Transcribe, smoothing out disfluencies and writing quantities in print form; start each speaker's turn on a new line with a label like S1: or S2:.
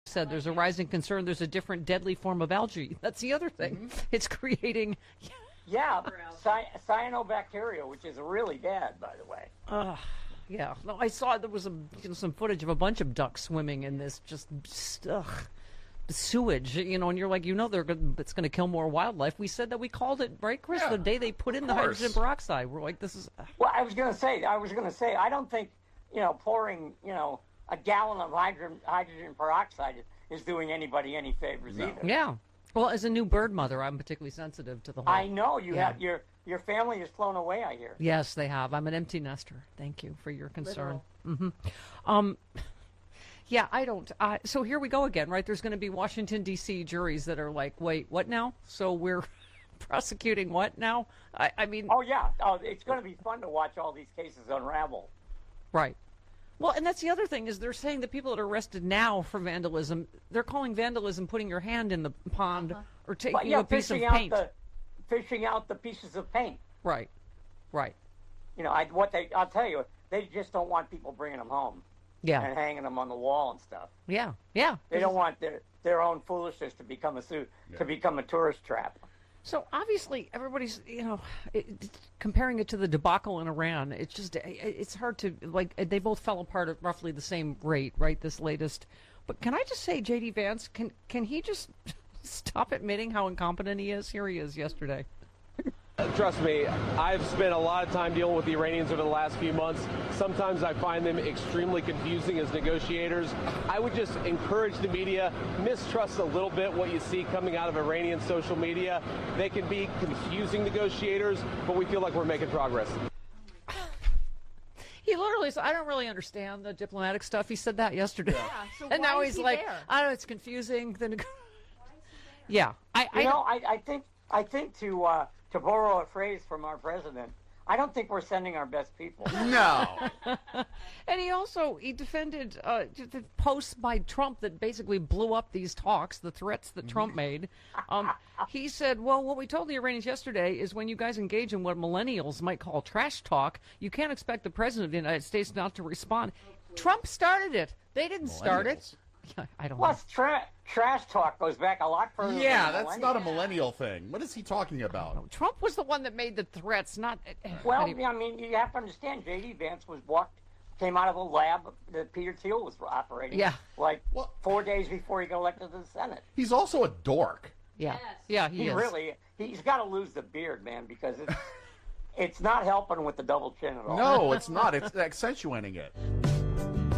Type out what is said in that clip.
S1: said there's a rising concern there's a different deadly form of algae. That's the other thing.
S2: Mm-hmm.
S1: It's creating...
S3: Yeah, cyanobacteria, which is really bad, by the way.
S1: Yeah. No, I saw there was some footage of a bunch of ducks swimming in this sewage, and you're like, it's going to kill more wildlife. We said that we called it, right, Chris?
S2: Yeah,
S1: the day they put in the hydrogen peroxide. We're like, this is...
S3: Well, I was going to say, I don't think, pouring, a gallon of hydrogen peroxide is doing anybody any favors either.
S1: Yeah. Well, as a new bird mother, I'm particularly sensitive to the whole...
S3: I know. You have your family has flown away, I hear.
S1: Yes, they have. I'm an empty nester. Thank you for your concern. Yeah, I don't... so here we go again, right? There's going to be Washington, D.C. juries that are like, wait, what now? So we're prosecuting what now? I mean...
S3: Oh, yeah. Oh, it's going to be fun to watch all these cases unravel.
S1: Right. Well, and that's the other thing, is they're saying the people that are arrested now for vandalism, they're calling vandalism putting your hand in the pond or taking a piece of paint.
S3: Fishing out the pieces of paint.
S1: Right.
S3: I'll tell you, they just don't want people bringing them home.
S1: Yeah.
S3: And hanging them on the wall and stuff.
S1: Yeah.
S3: They don't want their own foolishness to become a tourist trap.
S1: So obviously everybody's, comparing it to the debacle in Iran. It's just, it's hard to, they both fell apart at roughly the same rate, right? This latest. But can I just say, J.D. Vance, can he just stop admitting how incompetent he is? Here he is yesterday.
S4: Trust me, I've spent a lot of time dealing with the Iranians over the last few months. Sometimes I find them extremely confusing as negotiators. I would just encourage the media, mistrust a little bit what you see coming out of Iranian social media. They can be confusing negotiators, but we feel like we're making progress.
S1: He literally said, I don't really understand the diplomatic stuff. He said that yesterday.
S5: Yeah, so
S1: and now he's like,
S5: there?
S1: I don't know, it's confusing. Yeah.
S3: I think to borrow a phrase from our president, I don't think we're sending our best people.
S2: No.
S1: And he defended the posts by Trump that basically blew up these talks, the threats that Trump made. He said, well, what we told the Iranians yesterday is when you guys engage in what millennials might call trash talk, you can't expect the president of the United States not to respond. Trump started it. They didn't start it. Yeah, I don't know.
S3: Plus, trash talk goes back a lot further.
S2: Yeah, that's not a millennial thing. What is he talking about?
S1: No, Trump was the one that made the threats, not...
S3: Well, I mean, you have to understand, J.D. Vance came out of a lab that Peter Thiel was operating.
S1: Yeah.
S3: 4 days before he got elected to the Senate.
S2: He's also a dork.
S1: Yeah.
S5: Yes.
S1: Yeah, he is.
S3: He's got to lose the beard, man, because it's not helping with the double chin at all.
S2: No, it's not. It's accentuating it.